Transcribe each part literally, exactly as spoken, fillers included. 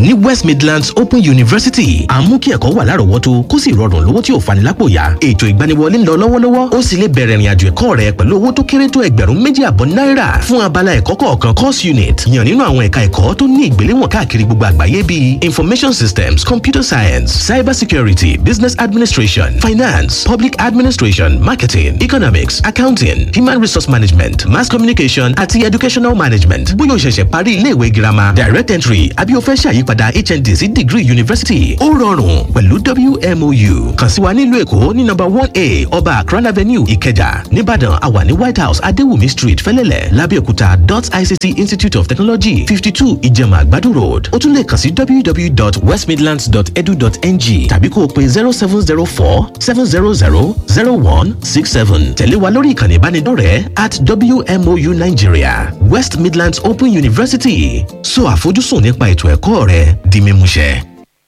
ní West Midlands Open University àmú kí ẹ̀kọ́ wà lárọ̀ọ́wọ́tó kó sì rọrùn lówó tí ò fani lápò yá. Ètò ìgbaniwọlé ń lọ lọ́wọ́lọ́wọ́ ó sì lè bẹ̀rẹ̀ ìrìnàjò ẹ̀kọ́ rẹ pẹ̀lú owó tó kéré tó ẹgbẹ̀rún méjì àbọ̀ náírà fún abala ẹ̀kọ́ kọ̀ọ̀kan course unit yàn nínú àwọn ẹ̀ka ẹ̀kọ́ tó ní ìgbéléwọ̀n káàkiri gbogbo àgbáyé bíi information systems, computer science, cyber security, business administration, finance, public administration, marketing, economics, accounting, human resource management, mass communication àti educational management. Bóyá o ṣẹ̀ṣẹ̀ parí iléèwé girama, direct entry àbí o fẹ́ ṣàyípadà H N D sí degree university, ó rọrùn pẹ̀lú W M O U. Kàn sí wa nílùú Èkó ní number one A Ọba Akran Avenue Ìkẹjà. Níbàdàn a wà ní White House Adéwùmí Street Fẹ́lẹ́lẹ̀, Lábẹ́òkúta dot I C T Institute of Technology fifty-two Ìjẹ̀mà Àgbàdo Road. O tún lè kàn sí w w w dot west midlands dot e d u dot n g tàbí kó o pè zero seven zero four seven zero zero zero one six seven. Tẹ̀lé wa lórí ìkànnì ìbánidọ́rẹ̀ẹ́ at W M O U Nigeria. West Midlands Open University. So àfojúsùn nípa ètò ẹ̀kọ́ rẹ di mímúṣẹ.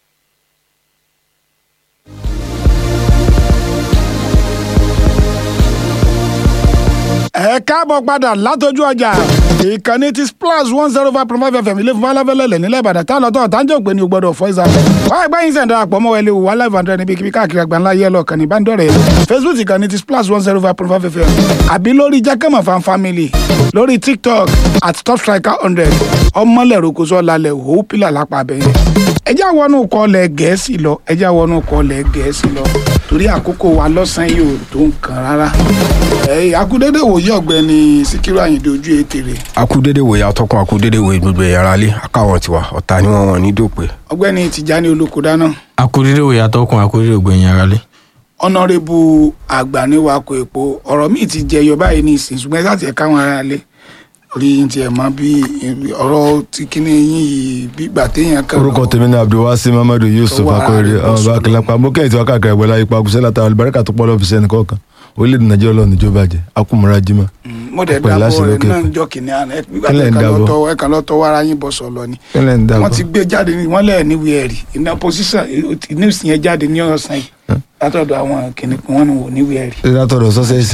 ẹ káàbọ̀ padà látọjú ọjà ìkànnì ti splash one zero five point five F M ilé fún aláfẹ́lẹ́lẹ̀ nílẹ̀ Ìbàdàn tá lọ́tọ̀ tájọ́ pé ní o gbọ́dọ̀ fọ́ ìsàlẹ̀ wáyé gbá yín sẹ̀ńdà àpọ̀ mọ́ wẹlé wà live hundred níbi kíbi káàkiri àgbáńlá yẹ lọ kàní ìbánidọ́rẹ̀ẹ́ Facebook ìkànnì ti splash one zero five point five F M àbí lórí jákèmọ̀ fan family lórí TikTok at top striker hundred ọmọlẹ̀rọ kò sọ lálẹ́ òhó pílà lápá abẹ́yẹn ẹjẹ́ àwọn kọ́ọ̀lẹ̀ Gẹ̀ẹ́sì lọ ẹjẹ́ àwọn kọ́ọ̀lẹ̀ Gẹ̀ẹ́sì lọ torí àkókò wa lọ́sàn-án yóò tó nǹkan rárá ẹ akúdédé wòye ọ̀gbẹ́ni Síkírù Àyìndé ojú ètèrè. akúdédé wòye atọ́kùn akúdédé wòye gbogbo ẹ̀yà alẹ́ akáwọn tiwa ọ̀tá ni wọ́n wọ̀n ní dòpè. ọ̀gbẹ́ni Tìjání Olókòdáná. akúdédé wòye atọ́kùn akúdédé ògbẹ̀yìn ara lẹ́. ọ̀nàrẹ́bù àgbàníwakọ̀ èpo ọ̀rọ̀ míì ti jẹyọ báyìí ní ìsìn ṣùgbọ́n láti ẹ̀ka wọn ara lẹ́ rí ti ẹ̀ mọ́ bí ọ̀rọ̀ tí kíní yín yìí bí gbà téèyàn kan. orúkọ tèmi ní Abdulwasi Mamadu Yusuf Akọrẹ ọmọ bá kílápá mo kẹ́yìn tí wọ́n káàkiri ẹ̀gbọ́n láyé pa àgùsẹ́ látara àlùbáríkà tó pọ̀ lọ́fíìsì ẹnì kọ̀ọ̀kan orílẹ̀-èdè Nàìjíríà ọlọ́run níjọba jẹ́ akúmọ̀ra jimá. mo dẹ̀ dábọ̀ ẹ̀ náà ń jọ kìnìún àná ẹ̀ kàn lọ́tọ̀ wára yín bọ̀ sọ̀lọ́ ni wọ́n ti gbé jáde wọ́n lẹ̀ níwèé ẹ̀rí iná pòsíṣàn news yẹn jáde ní ọ̀sán yìí látọ̀dọ̀ àwọn kìnìún wọn ni wò níwèé ẹ̀rí. látọ̀dọ̀ sọ́sẹ̀sì.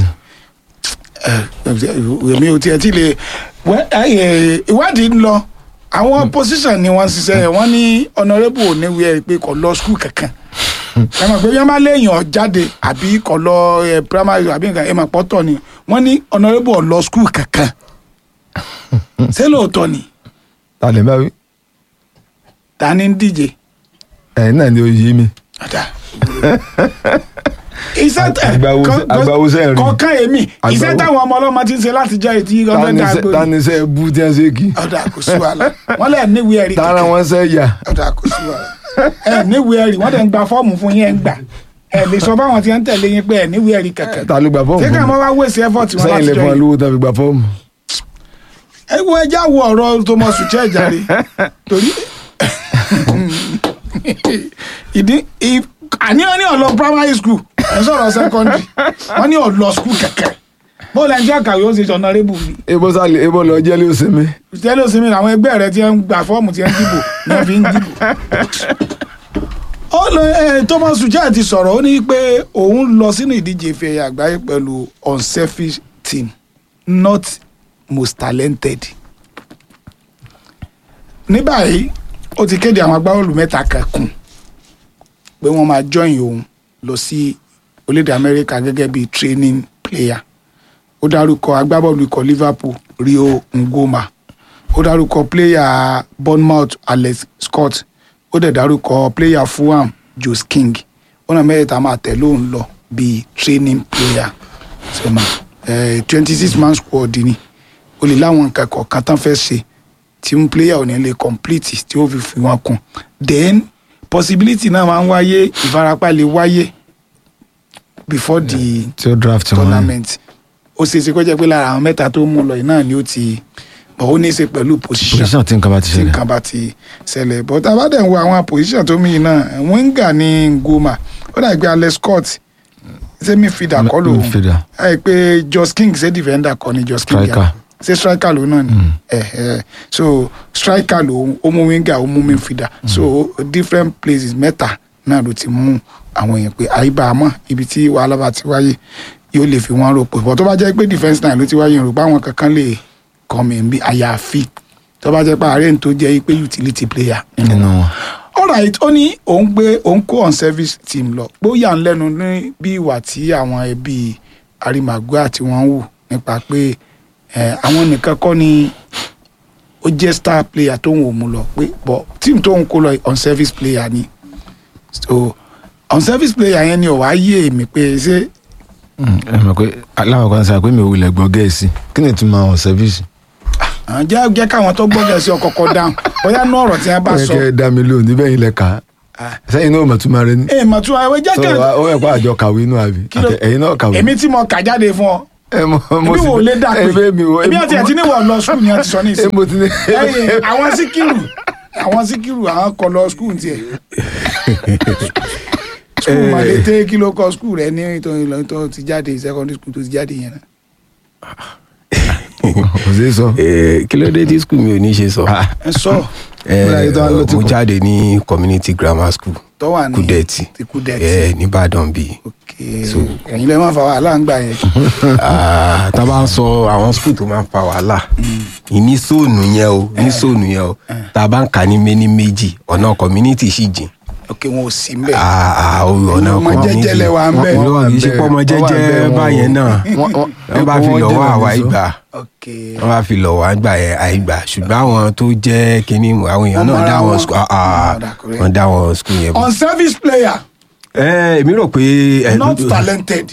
èmi ò tiẹ̀ tí lè ìwádìí ń lọ àwọn pòsíṣàn ni wọ́n ṣiṣẹ́ wọ́n ní ọ̀nàrẹ́bù ò níwèé ẹ̀rí pé kò lọ skul kankan ẹ mọ̀ pé bí wọ́n bá léèyàn jáde àbí kò lọ primary àbí nǹkan ẹ mọ̀ pọ́tọ̀ ni wọ́n ní honourable ò lọ school kankan ṣé lóòótọ́ ni. ta lè máa wí. ta ni ń díje. ẹ náà ni oyè mi. iṣẹ́ agbawusẹ́ rí kọ̀ọ̀kan èmi iṣẹ́ táwọn ọmọ ọlọ́mọ ti ń ṣe láti jẹ́ ètí ọ̀fẹ́ dàgbò. ta ni sẹ́ bú tí wọ́n ṣe kí. ọ̀dà kò sí wàhálà wọ́n lẹ̀ níwèé ẹ̀rí kankan. tara wọn sẹ́ yà. ọ̀dà kò sí wàhálà ẹ níwèé ẹ̀rí wọ́n dẹ̀ ń gba fọ́ọ̀mù fún yín ẹ̀ ń gbà ẹ lè sọ báwọn tí ń tẹ̀lé yín pé ẹ níwèé ẹ̀rí kankan. ta ló gba fọ́ọ̀mù fún mi. ṣé ká máa wá wéṣẹ̀ effort wọn láti jọ yìí. sẹ́yìn lè fún ọ lówó tó fi gba fọ́ọ̀mù. ẹ wo ẹja wo ọ̀rọ̀ Thomas Uche jàre torí ìdí àní wọn ní ọ̀lọ́ primary school ẹ̀ sọ̀rọ̀ secondary wọn ní ọ̀lọ́ school kankan bóòlù ẹni tí wọn kàwé ó ṣe honorable mi. ebo sálẹ ebo lọ jẹ́lé òsèmi. jẹ́lé òsèmi làwọn ẹgbẹ́ rẹ ti ń gba fọ́ọ̀mù tí ń dìbò ní wọ́n fi ń dìbò. ó lọ ẹ Thomas Uche ti sọ̀rọ̀ ó ní pé òun lọ sínú ìdíje ife ẹ̀yẹ àgbáyé pẹ̀lú unselfish team not most talented. ní báyìí ó ti kéde àwọn agbábọ́ọ̀lù mẹ́ta kan kún pé wọ́n máa join òun lọ sí orílẹ̀-èdè Amẹ́ríkà gẹ́gẹ́ bí training player. ó dárúkọ agbábọ́ọ̀lù ikọ̀ Liverpool Rio Ngoma, ó dárúkọ player Bournemouth Alex Scott, ó dẹ̀ dárúkọ player Fulham Joe King. ó náà mẹ́ta máa tẹ̀ lóun lọ bí training player. so ma twenty six man squad ni ó lè láwọn nǹkan kọ̀ọ̀kan tán fẹ́ ṣe tí un player ò ní lè complete tí ó fi fi wọn kún. then possibility náà máa ń wáyé ìfarapa lè wáyé before the yeah, tournament. ó ṣe é ṣe kó jẹ́ pé lára àwọn mẹ́ta tó mú lọ yìí náà ni ó ti bọ̀ ó ní í ṣe pẹ̀lú position tí nǹkan bá ti ṣẹlẹ̀ tí nǹkan bá ti ṣẹlẹ̀ but abádẹ́ ń wo àwọn position tó mú yìí náà winger ní Ngoma ó dà pé Alex Scott ṣé midfielder kọ́ lòun ẹ pé Josh King ṣé defender kọ́ ni Josh King striker ṣé striker lòun náà ni ẹ ẹ so striker lòun ó mú winger ó mú midfielder so different places mẹ́ta náà ló ti mú àwọn èèyàn pé àyíbá àmọ́ ibi tí wàhálà bá ti wáyé yóò lè fi wọn rò pé bọ́ tó bá jẹ́ pé defence line ló ti wáyé rò báwọn kankan lè kọ́ mi bí àyàfi tó bá jẹ́ pé àárẹ̀ tó jẹ́ pé utility player nínú wọn. alright ó ní òun gbé òun kó on service team lọ bóyá ń lẹ́nu ní bí ìwà tí àwọn ẹbí Harry Maguire tí wọ́n ń wù nípa pé àwọn nìkan kọ́ ni ó jẹ́ star player tóun ò mú lọ pé bọ̀ team tóun kó lọ on service player ni so on service player yẹn ni ò wá yé mi pé ṣé. ẹ mọ̀ pé aláwọ̀ kan sọ pé mi ò wulẹ̀ gbọ́ gẹ̀ẹ́sì kí ni ìtumọ̀ on service. jẹ́ jẹ́ káwọn tó gbọ́ gẹ̀ẹ́sì ọkọ̀ọ̀kọ̀ dáhùn bóyá ní ọ̀rọ̀ tí wọ́n bá sọ. ẹ kẹ́ ẹ dá mi lóhùn níbẹ̀ yín lẹ kà á sẹ́yìn náà mọ̀túmọ̀ rẹ ní. ẹ mọ̀túmọ̀ rẹ jẹ́ kẹ́ ẹ. ó yẹ kó àjọ kàwé inú àbí ẹ̀yin náà kàwé. èmi tí mo kà jáde fún ọ ebi wo lè dà pé ebi àti ẹtí ní wọ́n lọ skul ni wọ́n ti sọ ní ìsìn ẹ̀yìn àwọn síkírù àwọn síkírù àwọn kọ lọ skul tiẹ̀ skul Malete kí ló kọ skul rẹ ní ìtọ́ ìtọ́ ti jáde secondary school tó ti jáde yẹn náà. kò sí sọ. kí ló dé tí skul mi ò ní ṣe sọ. ẹ sọ. mo jáde ní community grammar school Kúdẹ̀tì nìbàdàn bíi. ẹ̀yin lè máa fa wàhálà ń gbà yẹn. tá a bá ń sọ àwọn skul tó máa ń fa wàhálà ìní sóònù yẹn o ní sóònù yẹn o tá a bá ń kà ní méní méjì ọ̀nà community sì jìn. ok wọn ò sí mbẹ. ọ̀nà ọmọ jẹ́jẹ́ lẹ wà mbẹ. ìrọ̀ kì í ṣe pọ́ ọmọ jẹ́jẹ́ báyẹn náà wọ́n bá fi lọ́wọ́ àwa ìgbà wọ́n bá fi lọ́wọ́ àgbà yẹn àìgbà ṣùgbọ́n àwọn tó jẹ́ kínní àwọn èèyàn náà dá wọn skul wọ́n dá wọn skul yẹn. on service player. ẹ èmi rò pé. not talented.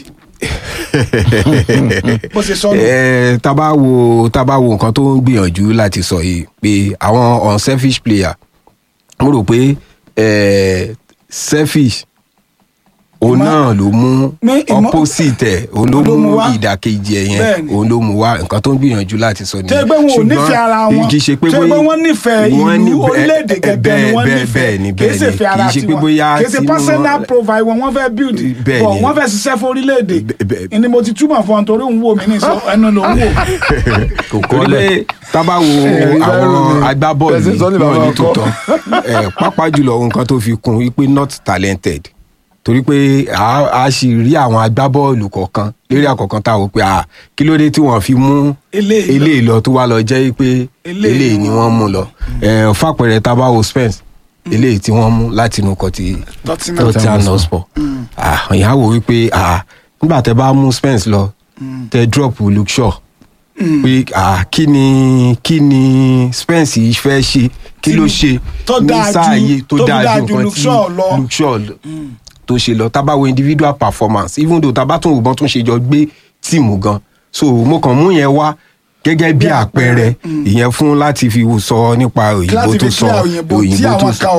bó ṣe sọ nù. tá bá wo tá bá wo nǹkan tó ń gbìyànjú láti sọ yìí pé àwọn unselfish player mo rò pé selfish òun náà ló mú opposite ẹ òun ló mú ìdàkejì ẹ yẹn òun ló mú wá nǹkan tó ń gbìyànjú láti sọ nìyẹn. ṣé pé wọn ò nífẹ̀ẹ́ ara wọn ṣé pé wọ́n nífẹ̀ẹ́ ìlú orílẹ̀-èdè gẹ́gẹ́ ni wọ́n nífẹ̀ẹ́ kì í ṣe fẹ́ ara tiwọn kì í ṣe personal profile wọn wọ́n fẹ́ build bọ̀ wọ́n fẹ́ ṣiṣẹ́ fún orílẹ̀-èdè ni mo ti túmọ̀ fún ọ torí òun wò mí ní ẹnu ló ń wò. kò kọ́ lẹ̀ tábà wo àwọn agbábọ́ọ̀lù náà ní tòótọ́ pápá jùlọ nǹkan tó fi kún wípé not talented torí pé a sì rí àwọn agbábọ́ọ̀lù kọ̀ọ̀kan lérí àkọ́kàn tá a wò pé kí ló dé tí wọ́n fi mú eléyìí lọ tó wá lọ jẹ́ pé eléyìí ni wọ́n mú lọ fàpẹẹrẹ tábàwò Spence eléyìí tí wọ́n mú láti inú kọ́ ti Tottenham Hotspur ìyàwó wípé nígbà tẹ́ bá mú Spence lọ tẹ́ drop Luke Shaw pé kí ni kí ni Spence yìí fẹ́ ṣe kí ló ṣe ní sáà yìí tó dáa ju nǹkan tí Luke Shaw lọ tó ṣe lọ tábàwọ individual performance even though tábàtún ògbọ́n tún ṣe jọ gbé tíìmù gan so mo kàn mú yẹn wá gẹ́gẹ́ bí àpẹẹrẹ ìyẹn fún láti fi sọ nípa òyìnbó tó sọ òyìnbó tó sọ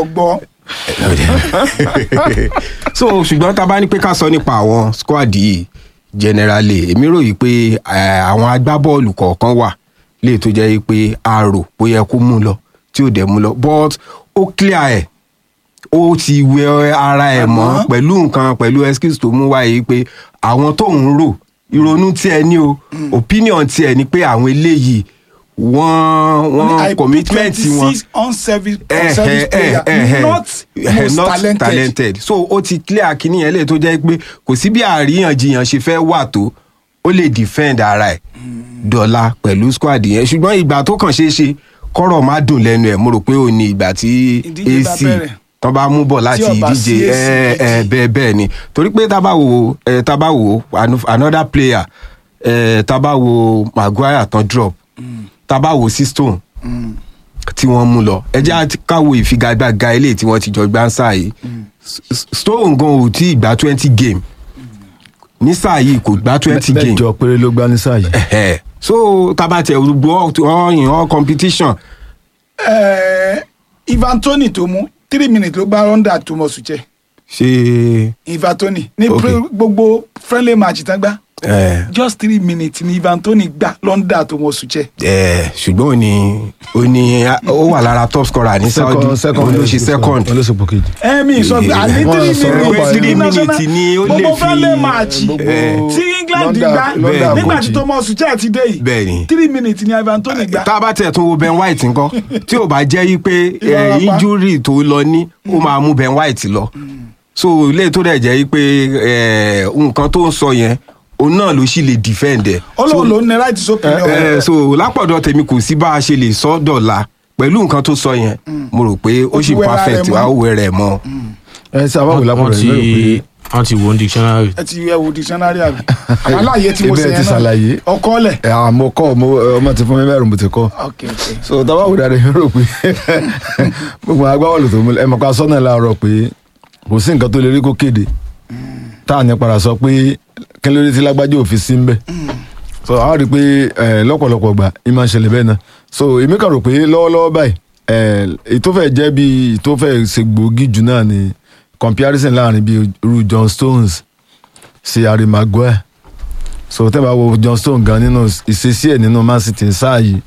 so ṣùgbọ́n tábà ní pé ká sọ nípa àwọn squad yìí generally èmi rò yìí pé àwọn agbábọ́ọ̀lù kọ̀ọ̀kan wà lè tó jẹ́ pé a rò bó yẹ kó mú lọ tí ò dẹ̀ mú lọ but ó clear ẹ̀ ó ti wẹ ara ẹ̀ mọ́ pẹ̀lú nǹkan pẹ̀lú excuse tó mú wáyé pé àwọn tó ń rò ìrònú tí ẹ ní o opinion tí ẹ ní pé àwọn eléyìí wọ́n wọ́n commitment wọn on service on service player not most not talented. talented so ó ti clear kíní yẹn lè tó jẹ́ pé kò sí bí àríyànjiyàn ṣe fẹ́ wà tó ó lè defend ara ẹ̀ dọ́là pẹ̀lú squad yẹn ṣùgbọ́n ìgbà tó kàn ṣeé ṣe kọ́rọ̀ má dùn lẹ́nu ẹ̀ mo rò pé ó ní ìgbà tí A C tọ́ bá mú bọ̀ láti ìdíje ẹ ẹ bẹ́ẹ̀ bẹ́ẹ̀ ni torí pé tá bá wò ẹ tá bá wò another player ẹ tá bá wò Maguire tán drop tá bá wò sí Stone tí wọ́n mú lọ ẹ jẹ́ káwo ìfigagbága eléyìí tí wọ́n ti jọ gbá ń sáà yìí Stone gan ò tí ì gbá twenty game ní sáà yìí kò gbá twenty game mẹ́jọ péré ló gbá ní sáà yìí. so tá bá tẹ gbọ́ ọyìn ọ competition. Ivan Toney tó mú three minutes ló bá ronda Thomas Tuchel. ṣe. Ivan Toney ní gbogbo friendly match tán gbá. just three minutes ni Ivan Toney gbá ronda Thomas Tuchel. ṣùgbọ́n ó ní ó ní ó wà lára top scorer ní Saudi ó ló ṣe second. olóṣèpọ̀ kejì. ẹ mi sọ pé àní three minutes ni ó lè fi gbogbo friendly match tí England gbá nígbà tí Thomas Tuchel ti dé yìí three minutes ni Ivan Toney gbá. tá a bá tẹ̀ tún wo Ben White ńkọ́ tí ò bá jẹ́ yí pé injury tó lọ ní ó máa mú Ben White lọ so ilé tó dẹ̀ jẹ́ yí pé nǹkan tó ń sọ yẹn òun náà ló sì lè defend ẹ̀. Ọlọ́run ló ní right sókè ní ọ̀rẹ́. so lápọ̀dọ̀ tèmi kò sí bá a ṣe lè sọ dọ̀la pẹ̀lú nǹkan tó sọ yẹn mo rò pé ó sì perfect wá òwe rẹ̀ mọ́. ẹ ṣe àbáwò lápò rẹ̀ lérò pé wọ́n ti wo dictionary. ẹ ti yẹ wo dictionary àbí àwọn aláàyè tí mo ṣe ebe yẹn ti ṣàlàyé ọkọ lẹ̀. ẹ àmọ́ kọ́ ọmọ ti fún mi mẹ́rin mo ti kọ́ ok ok so tábàwò dáadáa yẹn rò pé gbogbo agbábọ́ọ̀lù tó múlẹ̀ ẹ mọ̀ ká sọ́nà láàárọ̀ pé kò sí nǹkan tó lè rí kó kéde tá à ní padà sọ pé kí ló dé tí lágbájá òfin sí ń bẹ̀ so a rí i pé lọ́pọ̀lọpọ̀ gbà ẹ máa ń ṣẹlẹ̀ bẹ́ẹ̀ náà so èmi kàn rò pé lọ́wọ́lọ́wọ́ báyìí ìtòfẹ́ jẹ́ bí ìtòfẹ́ ṣe gbòógì jù náà ni comparison láàrin bíi irú John Stones sí Harry Maguire so tẹ́ bá wo John Stones gan nínú ìṣesí ẹ̀ nínú Man City sáà yìí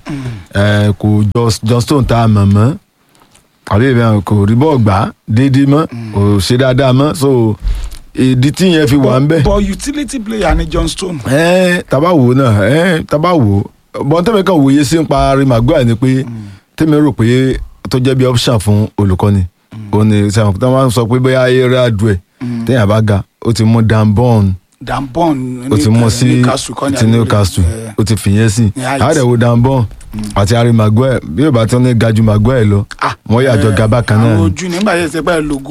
kò John Stones tá a mọ̀ mọ́ àbí ìbẹ̀rẹ̀ kò rí bọ́ọ̀ gbà déédéé mọ́ kò ṣe dáadáa mọ́ so ìdí tí yẹn fi wà ń bẹ̀. but utility player ni John Stones. ẹ tábà wò náà ẹ tábà wò bọ́n tẹ́mi kan wòye sí ń pa Harry Maguire ni pé tẹ́mi rò pé tó jẹ́ bí option fún olùkọ́ni ó ní sẹ́wọ̀n tí wọ́n sọ pé bóyá eré àdúẹ̀ téèyàn bá ga ó ti mú Dan Burn Dan Burn ó ti mú sí ti Newcastle ó ti fìyẹn sí àádẹ́wò Dan Burn àti Harry Maguire bí yóò bá tí wọ́n ní gaju Maguire lọ wọ́n yàjọ gaba kan náà. àwọn ojú nígbà yẹn ṣe pẹ́ logo.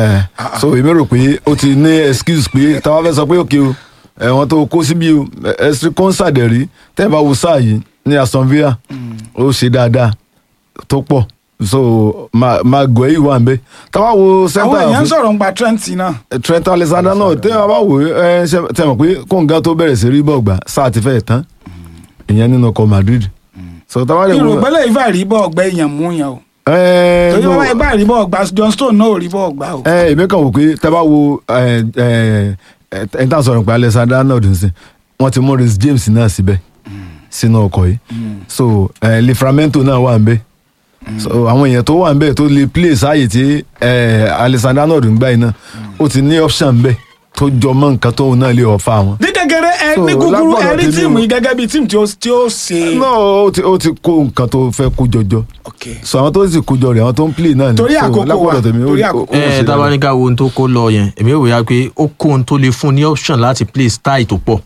so èmi rò pé ó ti ní excuse pé táwa fẹ́ sọ pé òkè o ẹ̀wọ̀n tó kó síbi o ẹ̀sìn kọ́nsàdẹ̀ rí tẹ́ẹ̀ bá wo sáà yìí ní Aston Villa ó ṣe dáadáa tó pọ̀ so Maguire wà ń bẹ táwa wo center. àwọn èèyàn sọ̀rọ̀ ń gba Trent náà. Trent Alexander náà tẹ́ẹ̀ bá wò ẹ tẹ́ mọ̀ pé kóńgá tó bẹ̀rẹ̀ sí rí bọ́ọ̀gbà sáà ti fẹ́ tán ìyẹn nínú ọkọ̀ Madrid. ìrògbẹ́lẹ̀ ìfà rí bọ́ ọgbẹ́ èèyàn mú yẹn o. torí wọn bá ìbá rí bọ́ ọgbà John Stones náà ò rí bọ́ ọgbà o. ẹ èmi kàn wò pé tẹ́ bá wo ẹ ẹ ẹ tá a sọ̀rọ̀ pé Alexander Arnold ń sìn wọ́n ti mú Reece James náà síbẹ̀ sínú ọkọ̀ yìí so Livramento náà wà ń bẹ̀ so àwọn èèyàn tó wà ń bẹ̀ tó lè play sáàyè tí Alexander Arnold ń gbà yìí náà ó ti ní option bẹ́ẹ̀ tó jọ mọ́ nǹkan tóun náà lè ọ̀fà wọn. ní kékeré ẹ ní kúkúrú ẹ rí tíìmù yìí gẹ́gẹ́ bíi tíìmù tí ó ṣe. náà ó ti kó nǹkan tó fẹ́ kó jọjọ. so àwọn tó sì kó jọ rẹ̀ àwọn tó ń play náà ni. torí àkókò wa torí àkókò wa. ẹ tabaníkà wo ohun tó kó lọ yẹn èmi ò wíyá pé ó kó ohun tó lè fún ní option láti play style tó pọ̀.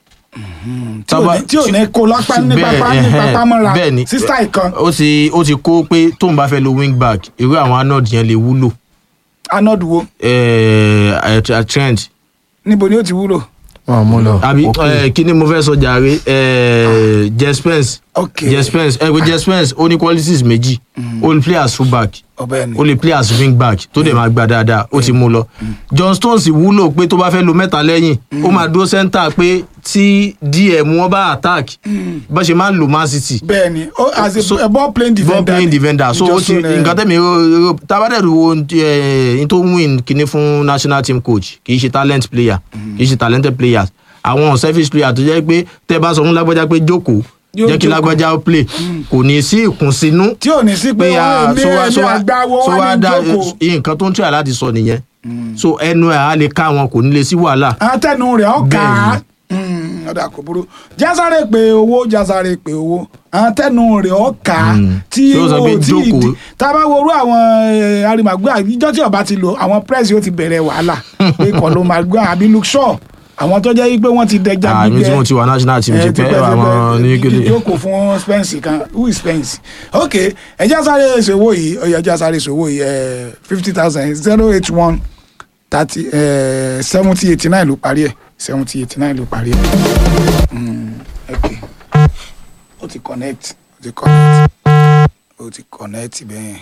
tí ò ní kó lápá ní pápá ní pápá mọ́ra sí style kan. ó ti ó ti kó pé tóun bá fẹ́ lo wing back irú àwọn Arnold yẹn lè wúlò. Arnold wo. Trent níbo ni ó ti wúlò. wọn mú lọ. àbí kí ni mo fẹ́ sọ jàre Jess Spence Jess Spence ẹ pé Jess Spence ó ní qualities méjì ó lè play as full back ó lè play as wing back tó dẹ̀ máa gbà dáadáa ó ti mú lọ. John Stones wúlò pé tó bá fẹ́ lo mẹ́ta lẹ́yìn ó máa dúró center pé tí D M wọn bá attack bá ṣe máa ń lo Man City. bẹ́ẹ̀ni ó as a ball playing defender ball playing defender so ó ti nǹkan tẹ̀mí tabadẹ́rù wo n tó win kíní fún national team coach kì í ṣe talent player kì í ṣe talented players àwọn selfish player tó jẹ́ pé tẹ́ bá sọ fún lágbájá pé jókòó jẹ́ kí lágbájá ó play kò ní sí ìkùnsínú. tí ò ní sí pé wọ́n ní ẹni àgbáwọ́ wà ní jókòó. nǹkan tó ń tẹ̀ láti sọ nìyẹn so ẹnu ẹ̀ á lè ká wọn kò ní lè sí wàhálà. àtẹnu rẹ̀ ọ̀ ká ọ̀dà kò burú jásáré pé owó jásáré pé owó àtẹnu rẹ̀ ọ̀ ká tí o tí ì tá a bá worú àwọn Harry Maguire ìjọ tí ọba ti lò àwọn press yóò ti bẹ̀rẹ̀ wàhálà pé kọ́ ló Maguire àbí Luke Shaw àwọn tó jẹ́ pé wọ́n ti dẹja gbígbẹ́ àmì tí wọ́n ti wà national team ti pẹ́ àwọn ní kílè. ìjókòó fún Spence kan who is Spence ok ẹja sáré ìṣòwò yìí ọyọ ẹja sáré ìṣòwò yìí fifty thousand zero eight one thirty seventy eighty nine ló parí ẹ̀ seventy eighty nine ló parí ẹ̀ ok ó ti connect ó ti connect ó ti connect bẹ́ẹ̀.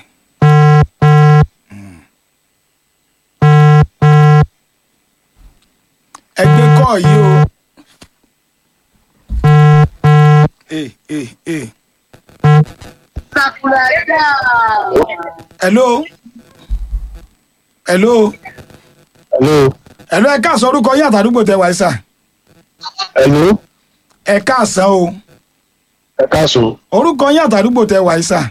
ẹgbẹ́ kọ́ yìí o. Hey, hey, hey. Hello. Hello. Hello. Hello, ẹ káàsán orúkọ yín àtàdúgbò tẹ wáyé sà. Hello. Ẹ káàsán o. Ẹ káàsán. Orúkọ yín àtàdúgbò tẹ wáyé sà.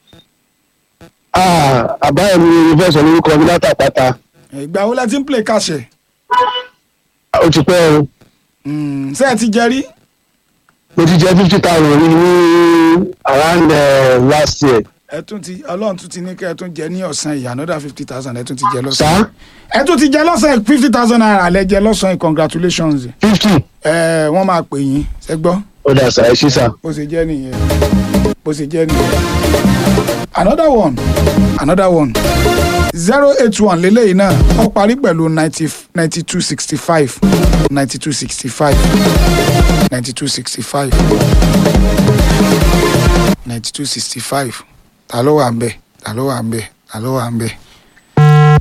Ah, àbáyọ̀ mi fẹ́ sọ lórúkọ mi látàpáta. Ìgbà wo la ti ń play káṣẹ? Ó ti pẹ́ o. Ṣé ẹ ti jẹ rí? Mo ti jẹ fifty thousand ní around uh, last year. Ẹ tún ti Ọlọ́run tún ti ní kí ẹ tún jẹ ní ọ̀sán yìí another fifty thousand ẹ tún ti jẹ lọ́sàn. Sá. Ẹ tún ti jẹ lọ́sàn fifty thousand naira lẹ jẹ lọ́sàn congratulations. Fifty. Ẹ wọ́n máa pè yín ṣẹ gbọ́. Ó dà sá ẹ ṣí sá. Bó ṣe jẹ́ nìyẹn bó ṣe jẹ́ nìyẹn. another one another one zero eight one lélẹ́yìn náà ó parí pẹ̀lú ninety ninety two sixty five ninety two sixty five ninety two sixty five ninety two sixty five ta ló wà ń bẹ̀ ta ló wà ń bẹ̀ ta ló wà ń bẹ̀.